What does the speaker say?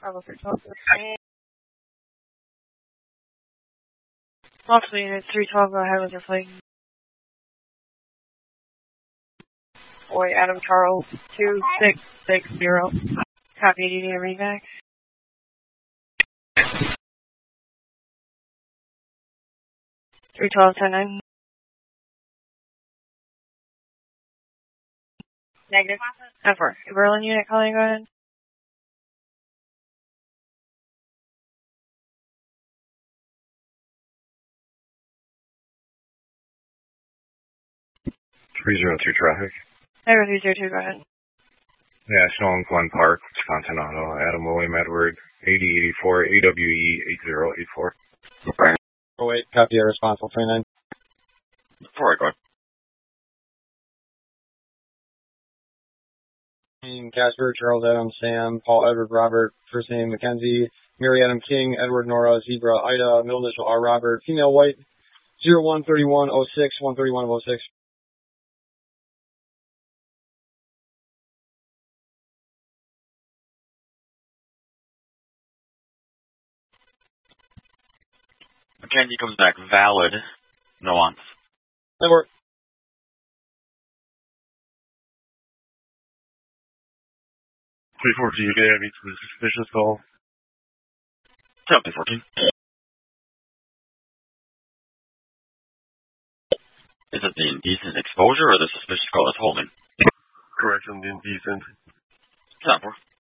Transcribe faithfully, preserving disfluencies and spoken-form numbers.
Bravo three twelve. Multiple units, three twelve, go ahead with your flight. Boy, Adam Charles, two six six zero. Copy, do you need a revac? three twelve, ten nine. Negative. ten four. Berlin unit calling, go ahead. three zero two traffic. Negative three zero two, go ahead. National in Glen Park, Wisconsin Auto, Adam William Edward, eighty eighty-four, A W E eight zero eight four. Oh wait, copy a responsible twenty-nine. Before I go. Casper, Charles Adam, Sam, Paul Edward Robert, first name Mackenzie, Mary Adam King, Edward Nora, Zebra, Ida, middle initial R Robert, female white, zero one thirty-one oh six, one thirty-one oh six. Mackenzie comes back valid. No on. That works. three fourteen, you can meet the suspicious call. Copy fourteen. Is it the indecent exposure or the suspicious call is holding? Correction, indecent. ten four.